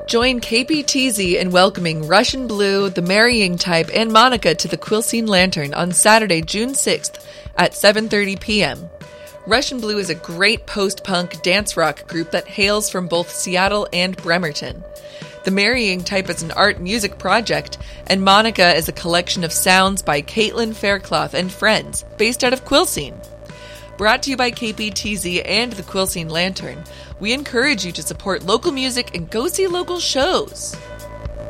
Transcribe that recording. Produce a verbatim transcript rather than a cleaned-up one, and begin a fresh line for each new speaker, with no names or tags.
Join K P T Z in welcoming Russian Blue, The Marrying Type, and Monica to the Quilcene Lantern on Saturday, June sixth at seven thirty p.m. Russian Blue is a great post-punk dance rock group that hails from both Seattle and Bremerton. The Marrying Type is an art music project, and Monica is a collection of sounds by Caitlin Faircloth and friends, based out of Quilcene. Brought to you by K P T Z and the Quilcene Lantern, we encourage you to support local music and go see local shows.